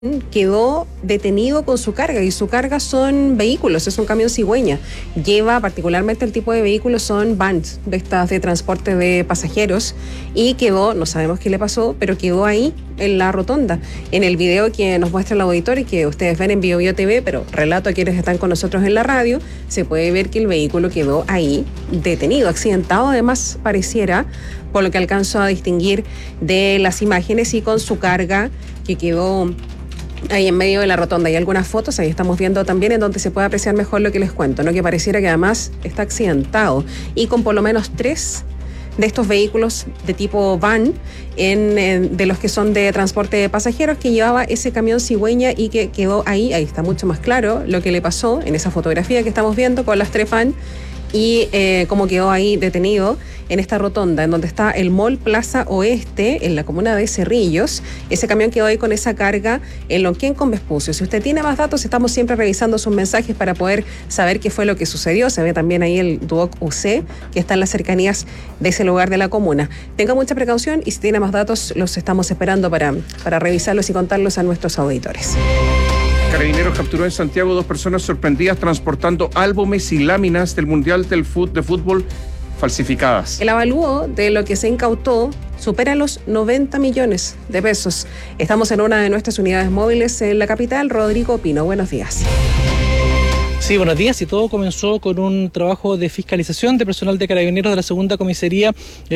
quedó detenido con su carga, y su carga son vehículos, es un camión cigüeña. Lleva particularmente el tipo de vehículos, son vans de estas de transporte de pasajeros, y quedó, no sabemos qué le pasó, pero quedó ahí en la rotonda. En el video que nos muestra el auditor y que ustedes ven en BioBio TV, pero relato a quienes están con nosotros en la radio, se puede ver que el vehículo quedó ahí detenido, accidentado además pareciera, por lo que alcanzo a distinguir de las imágenes, y con su carga que quedó ahí en medio de la rotonda. Hay algunas fotos, ahí estamos viendo también, en donde se puede apreciar mejor lo que les cuento, ¿no? Que pareciera que además está accidentado, y con por lo menos 3 de estos vehículos de tipo van, de los que son de transporte de pasajeros, que llevaba ese camión cigüeña y que quedó ahí. Ahí está mucho más claro lo que le pasó en esa fotografía que estamos viendo con las 3 van, y cómo quedó ahí detenido en esta rotonda, en donde está el Mall Plaza Oeste, en la comuna de Cerrillos. Ese camión quedó ahí con esa carga en Lonquén con Vespucio. Si usted tiene más datos, estamos siempre revisando sus mensajes para poder saber qué fue lo que sucedió. Se ve también ahí el Duoc UC, que está en las cercanías de ese lugar de la comuna. Tenga mucha precaución, y si tiene más datos, los estamos esperando para revisarlos y contarlos a nuestros auditores. Carabineros capturó en Santiago 2 personas sorprendidas transportando álbumes y láminas del Mundial de Fútbol falsificadas. El avalúo de lo que se incautó supera los 90 millones de pesos. Estamos en una de nuestras unidades móviles en la capital. Rodrigo Pino, buenos días. Sí, buenos días. Y todo comenzó con un trabajo de fiscalización de personal de Carabineros de la segunda comisaría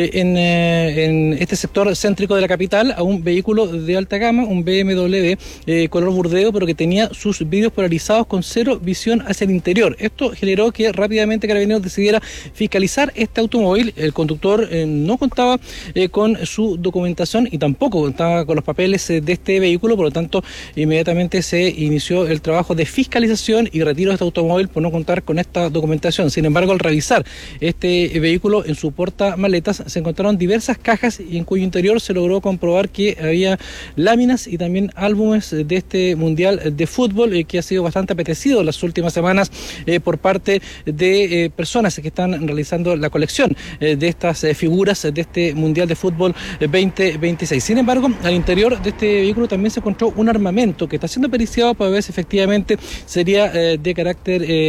en este sector céntrico de la capital a un vehículo de alta gama, un BMW color burdeo, pero que tenía sus vidrios polarizados con cero visión hacia el interior. Esto generó que rápidamente Carabineros decidiera fiscalizar este automóvil. El conductor no contaba con su documentación y tampoco contaba con los papeles de este vehículo, por lo tanto inmediatamente se inició el trabajo de fiscalización y retiro de este automóvil por no contar con esta documentación. Sin embargo, al revisar este vehículo en su portamaletas se encontraron diversas cajas, y en cuyo interior se logró comprobar que había láminas y también álbumes de este Mundial de Fútbol, que ha sido bastante apetecido en las últimas semanas por parte de personas que están realizando la colección de estas figuras de este Mundial de Fútbol 2026. Sin embargo, al interior de este vehículo también se encontró un armamento que está siendo periciado para ver si efectivamente sería de carácter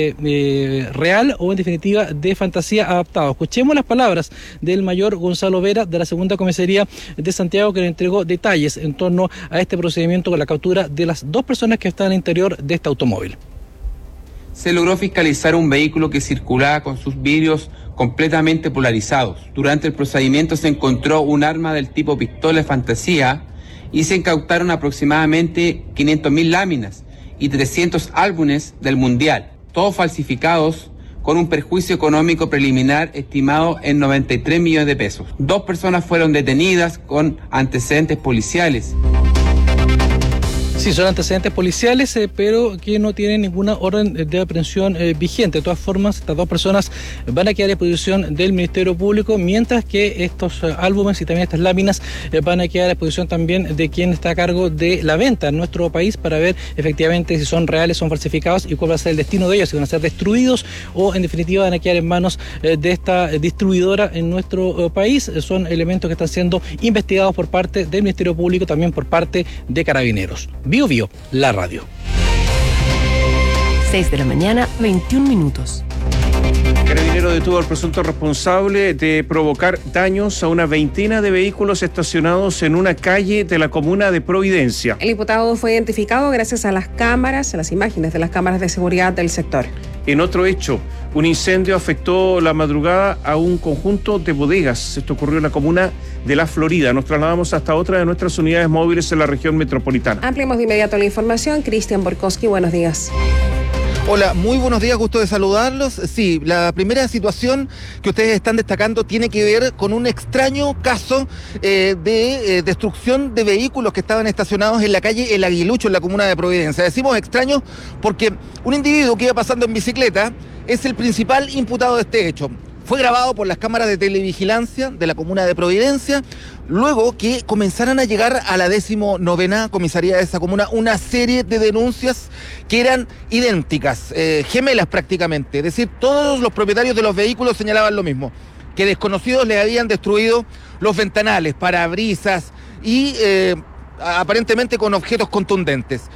real o en definitiva de fantasía adaptado. Escuchemos las palabras del mayor Gonzalo Vera de la segunda comisaría de Santiago, que le entregó detalles en torno a este procedimiento con la captura de las 2 personas que están al interior de este automóvil. Se logró fiscalizar un vehículo que circulaba con sus vidrios completamente polarizados. Durante el procedimiento se encontró un arma del tipo pistola de fantasía y se incautaron aproximadamente 500.000 láminas y 300 álbumes del Mundial, todos falsificados con un perjuicio económico preliminar estimado en 93 millones de pesos. 2 personas fueron detenidas con antecedentes policiales. Sí, son antecedentes policiales, pero que no tienen ninguna orden de aprehensión vigente. De todas formas, estas 2 personas van a quedar a disposición del Ministerio Público, mientras que estos álbumes y también estas láminas van a quedar a disposición también de quien está a cargo de la venta en nuestro país, para ver efectivamente si son reales, son falsificados y cuál va a ser el destino de ellos, si van a ser destruidos o en definitiva van a quedar en manos de esta distribuidora en nuestro país. Son elementos que están siendo investigados por parte del Ministerio Público, también por parte de Carabineros. BioBio, la radio. 6 de la mañana, 21 minutos. Carabinero detuvo al presunto responsable de provocar daños a una veintena de vehículos estacionados en una calle de la comuna de Providencia. El imputado fue identificado gracias a las cámaras, a las imágenes de las cámaras de seguridad del sector. En otro hecho, un incendio afectó la madrugada a un conjunto de bodegas. Esto ocurrió en la comuna de La Florida. Nos trasladamos hasta otra de nuestras unidades móviles en la región metropolitana. Ampliamos de inmediato la información. Cristian Borkowski, buenos días. Hola, muy buenos días, gusto de saludarlos. Sí, la primera situación que ustedes están destacando tiene que ver con un extraño caso de destrucción de vehículos que estaban estacionados en la calle El Aguilucho, en la comuna de Providencia. Decimos extraño porque un individuo que iba pasando en bicicleta es el principal imputado de este hecho. Fue grabado por las cámaras de televigilancia de la comuna de Providencia, luego que comenzaran a llegar a la 19ª comisaría de esa comuna una serie de denuncias que eran idénticas, gemelas prácticamente. Es decir, todos los propietarios de los vehículos señalaban lo mismo, que desconocidos les habían destruido los ventanales, parabrisas y aparentemente con objetos contundentes.